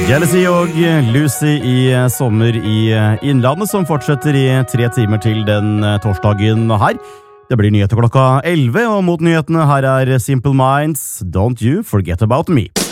Jealousy og Lucy i sommer i Innlandet, som fortsetter i 3 timer til den torsdagen her. Det blir nyheter klokka 11, og mot nyhetene her er Simple Minds, Don't You Forget About Me.